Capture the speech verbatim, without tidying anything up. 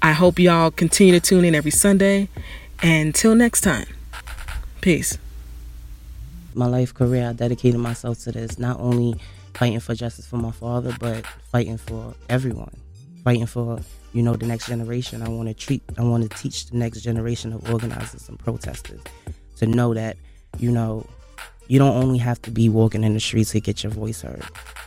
I hope y'all continue to tune in every Sunday. And until next time, peace. My life career, I dedicated myself to this, not only fighting for justice for my father, but fighting for everyone, fighting for, you know, the next generation. I want to treat, I want to teach the next generation of organizers and protesters to know that, you know, you don't only have to be walking in the streets to get your voice heard.